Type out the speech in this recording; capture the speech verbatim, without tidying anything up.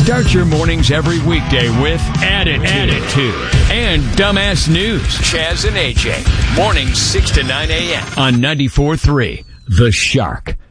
Start your mornings every weekday with Attitude, Attitude and Dumbass News. Chaz and A J. Mornings six to nine a.m. on ninety-four point three The Shark.